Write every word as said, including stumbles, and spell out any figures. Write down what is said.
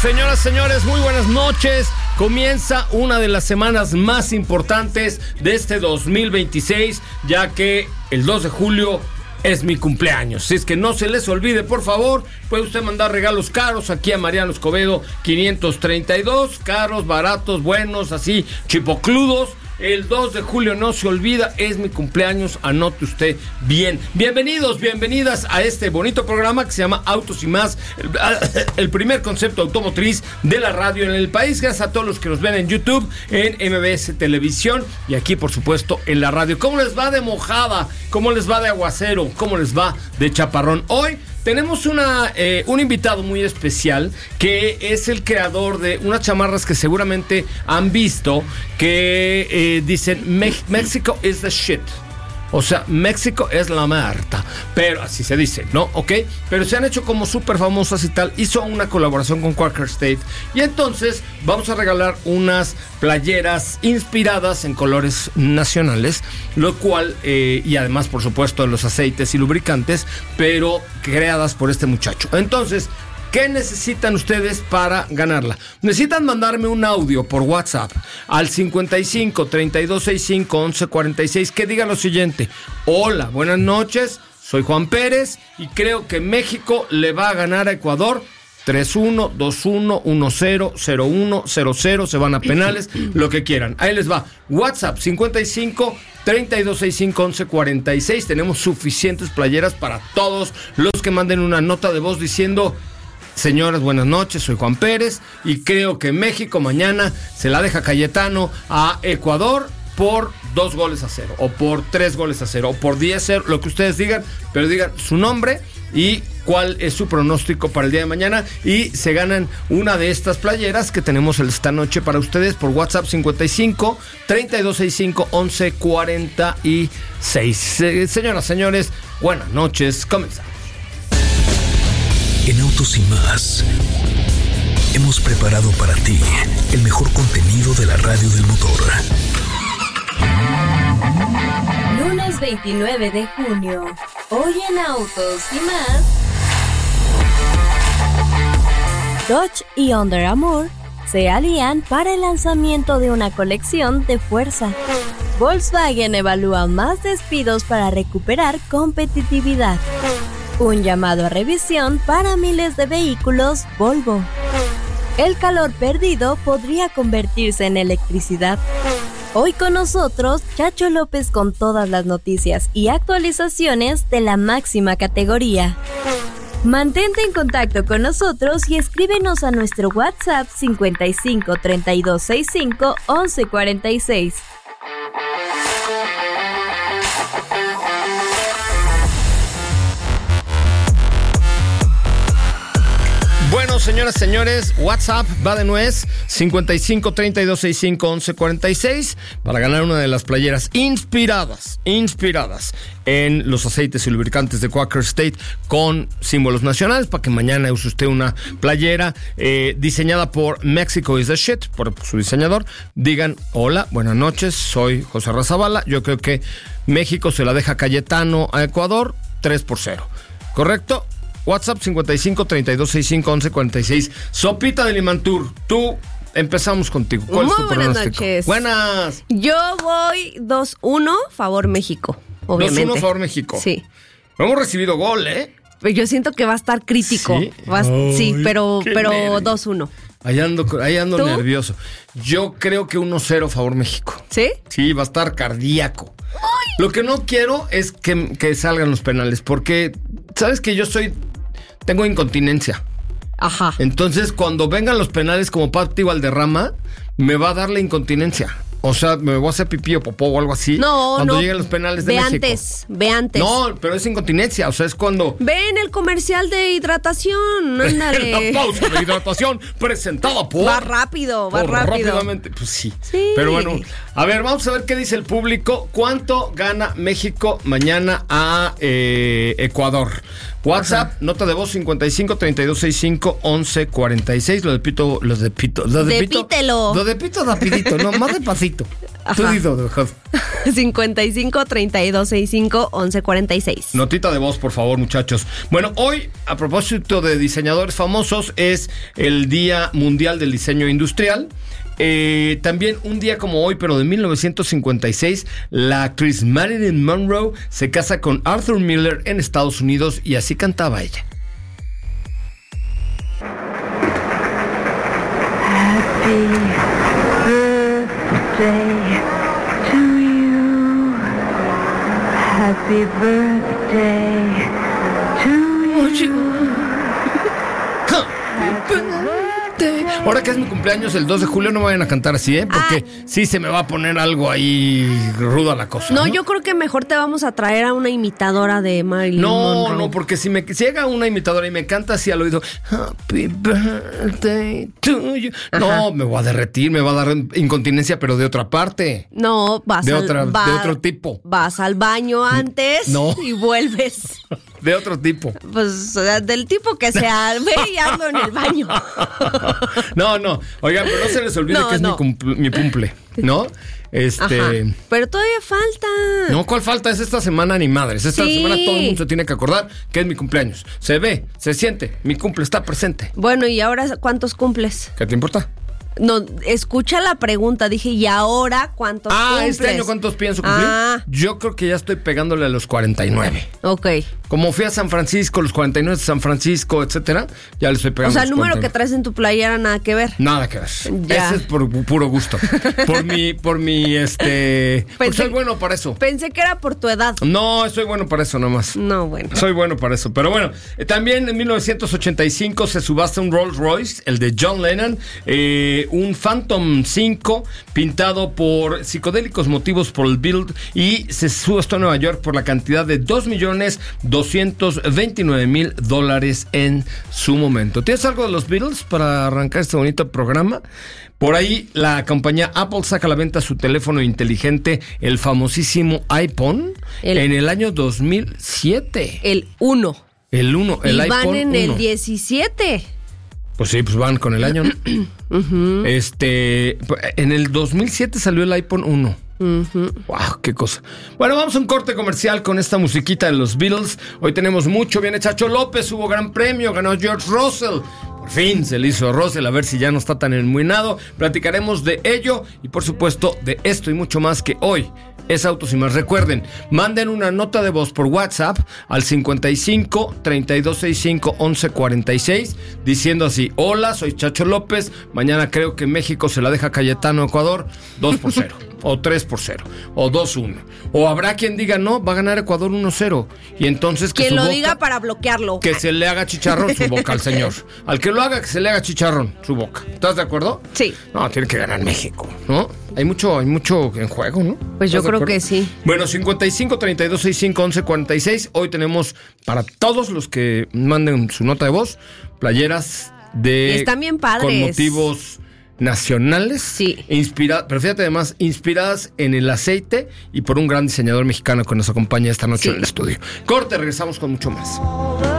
Señoras, señores, muy buenas noches. Comienza una de las semanas más importantes de este dos mil veintiséis, ya que el dos de julio es mi cumpleaños. Si es que no se les olvide, por favor, puede usted mandar regalos caros aquí a Mariano Escobedo quinientos treinta y dos, caros, baratos, buenos, así, chipocludos. El dos de julio no se olvida, es mi cumpleaños, anote usted bien. Bienvenidos, bienvenidas a este bonito programa que se llama Autos y Más, el, el primer concepto automotriz de la radio en el país. Gracias a todos los que nos ven en YouTube, en M B S Televisión y aquí, por supuesto, en la radio. ¿Cómo les va de mojada? ¿Cómo les va de aguacero? ¿Cómo les va de chaparrón? Hoy tenemos una, eh, un invitado muy especial que es el creador de unas chamarras que seguramente han visto que eh, dicen Me- México is the shit. O sea, México es la Marta. Pero así se dice, ¿no? ¿Ok? Pero se han hecho como súper famosas y tal. Hizo una colaboración con Quaker State. Y entonces vamos a regalar unas playeras inspiradas en colores nacionales. Lo cual, eh, y además, por supuesto, los aceites y lubricantes, pero creadas por este muchacho. Entonces, ¿qué necesitan ustedes para ganarla? Necesitan mandarme un audio por WhatsApp al cincuenta y cinco, treinta y dos, sesenta y cinco, once, cuarenta y seis que diga lo siguiente: hola, buenas noches, soy Juan Pérez y creo que México le va a ganar a Ecuador tres uno, dos uno, uno cero, cero uno, cero cero, se van a penales, lo que quieran. Ahí les va, WhatsApp cincuenta y cinco, treinta y dos, sesenta y cinco, once, cuarenta y seis. Tenemos suficientes playeras para todos los que manden una nota de voz diciendo: señoras, buenas noches, soy Juan Pérez y creo que México mañana se la deja Cayetano a Ecuador por dos goles a cero, o por tres goles a cero, o por diez a cero, lo que ustedes digan, pero digan su nombre y cuál es su pronóstico para el día de mañana y se ganan una de estas playeras que tenemos esta noche para ustedes por WhatsApp cincuenta y cinco, treinta y dos, sesenta y cinco, once, cuarenta y seis. Eh, señoras, señores, buenas noches, comenzamos. En Autos y Más hemos preparado para ti el mejor contenido de la radio del motor. Lunes veintinueve de junio. Hoy en Autos y Más, Dodge y Under Armour se alían para el lanzamiento de una colección de fuerza. Volkswagen evalúa más despidos para recuperar competitividad. Un llamado a revisión para miles de vehículos Volvo. El calor perdido podría convertirse en electricidad. Hoy con nosotros, Chacho López con todas las noticias y actualizaciones de la máxima categoría. Mantente en contacto con nosotros y escríbenos a nuestro WhatsApp cincuenta y cinco, treinta y dos, sesenta y cinco, once, cuarenta y seis. Bueno, señoras, señores, WhatsApp va de nuez, cincuenta y cinco, treinta y dos, sesenta y cinco, once, cuarenta y seis, para ganar una de las playeras inspiradas, inspiradas en los aceites y lubricantes de Quaker State con símbolos nacionales, para que mañana use usted una playera eh, diseñada por Mexico is the shit, por su diseñador. Digan: hola, buenas noches, soy José Razabala, yo creo que México se la deja Cayetano a Ecuador tres por cero, ¿correcto? WhatsApp cincuenta y cinco, treinta y dos, sesenta y cinco, once, cuarenta y seis. Sopita de Limantur, tú, empezamos contigo. ¿Cuál Muy es tu buenas pronóstico? noches. Buenas. Yo voy dos uno, favor México, obviamente. dos uno, favor México. Sí. No hemos recibido gol, ¿eh? Yo siento que va a estar crítico. Sí, Va a- Ay, sí, pero, qué pero nervio. dos uno. Ahí ando, ahí ando ¿Tú? nervioso. Yo creo que uno cero, favor México. ¿Sí? Sí, va a estar cardíaco. Lo que no quiero es que, que salgan los penales, porque sabes que yo soy... Tengo incontinencia. Ajá. Entonces, cuando vengan los penales como Pati Valderrama, me va a dar la incontinencia. O sea, me voy a hacer pipí o popó o algo así. No, cuando no. lleguen los penales de Ve México. antes, ve antes. No, pero es incontinencia. O sea, es cuando... Ve en el comercial de hidratación. Ándale. La pausa de hidratación presentada por... Va rápido, va por rápido. Rápidamente. Pues sí. Sí. Pero bueno, a ver, vamos a ver qué dice el público. ¿Cuánto gana México mañana a eh, Ecuador? WhatsApp, Ajá. nota de voz cincuenta y cinco, treinta y dos, sesenta y cinco, once, cuarenta y seis. Lo de pito, lo de pito. Lo de pito. Depítelo. Lo de pito rapidito, no, más despacito. mejorcito. Tú dices mejor. cincuenta y cinco, treinta y dos, sesenta y cinco, once, cuarenta y seis. Notita de voz, por favor, muchachos. Bueno, hoy, a propósito de diseñadores famosos, es el Día Mundial del Diseño Industrial. Eh, también un día como hoy, pero de mil novecientos cincuenta y seis, la actriz Marilyn Monroe se casa con Arthur Miller en Estados Unidos y así cantaba ella. Happy birthday to you. Happy birthday to you. Ahora que es mi cumpleaños el dos de julio, no me vayan a cantar así, ¿eh? Porque ah. sí se me va a poner algo ahí ruda la cosa. No, ¿no? Yo creo que mejor te vamos a traer a una imitadora de Marilyn No, Monroe. no, porque si me si llega una imitadora y me canta así al oído, Happy birthday to you. Ajá. No, me voy a derretir, me va a dar incontinencia, pero de otra parte. No, vas de al, otra, va, de otro tipo. Vas al baño antes no. y vuelves. De otro tipo. Pues del tipo que sea, ve y ando en el baño. No, no. Oigan, pero no se les olvide no, que es no. mi, cumple, mi cumple, ¿no? Este. Ajá. Pero todavía falta. No, ¿cuál falta? Es esta semana ni madres. Esta sí. semana todo el mundo se tiene que acordar que es mi cumpleaños. Se ve, se siente, mi cumple está presente. Bueno, ¿y ahora cuántos cumples? ¿Qué te importa? No, escucha la pregunta. Dije, ¿y ahora cuántos ah, cumples? ¿Este año cuántos pienso cumplir? Ah. Yo creo que ya estoy pegándole a los cuarenta y nueve. Ok. Como fui a San Francisco, los cuarenta y nueve de San Francisco, etcétera, ya le estoy pegando. O sea, el número cuarenta y nueve. Que traes en tu playera nada que ver. Nada que ver. Ya. Ese es por puro gusto. Por mi, por mi, este... Pensé, soy bueno para eso. Pensé que era por tu edad. No, soy bueno para eso nomás. No, bueno. Soy bueno para eso. Pero bueno, eh, también en mil novecientos ochenta y cinco se subasta un Rolls Royce, el de John Lennon, eh, un Phantom cinco pintado por psicodélicos motivos por el Build y se subastó en Nueva York por la cantidad de dos millones doscientos veintinueve mil dólares en su momento. ¿Tienes algo de los Beatles para arrancar este bonito programa? Por ahí la compañía Apple saca a la venta su teléfono inteligente, el famosísimo iPhone, el, en el año dos mil siete. El uno. El uno, el y iPhone van en uno. El diecisiete. Pues sí, pues van con el año, ¿no? uh-huh. Este, en el dos mil siete salió el iPhone uno. Uh-huh. Wow, qué cosa. Bueno, vamos a un corte comercial con esta musiquita de los Beatles. Hoy tenemos mucho. Viene Chacho López, hubo gran premio, ganó George Russell. Por fin se le hizo a Russell, a ver si ya no está tan enmuinado. Platicaremos de ello y por supuesto de esto y mucho más que hoy es Autos y Más. Recuerden, manden una nota de voz por WhatsApp al cincuenta y cinco, treinta y dos, sesenta y cinco, once, cuarenta y seis diciendo así: hola, soy Chacho López, mañana creo que México se la deja a Cayetano Ecuador dos por cero o tres por cero o dos uno, o habrá quien diga no, va a ganar Ecuador uno cero y entonces que quien su lo boca, diga para bloquearlo, que se le haga chicharrón su boca al señor, al que lo haga que se le haga chicharrón su boca. ¿Estás de acuerdo? Sí. No, tiene que ganar México, ¿no? Hay mucho, hay mucho en juego, ¿no? Pues yo creo que sí. Bueno, cincuenta y cinco, treinta y dos, sesenta y cinco, once, cuarenta y seis. Hoy tenemos para todos los que manden su nota de voz playeras de... Están bien padres. Con motivos nacionales. Sí. Inspira, pero fíjate además, inspiradas en el aceite y por un gran diseñador mexicano que nos acompaña esta noche sí. en el estudio. Corte, regresamos con mucho más.